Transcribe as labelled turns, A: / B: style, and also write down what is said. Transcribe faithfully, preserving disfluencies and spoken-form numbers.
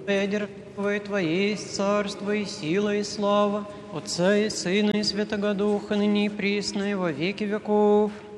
A: Твоя держава, и Твое есть царство, и сила, и слава, Отца и Сына, и Святого Духа, ныне и присно, и во веки веков.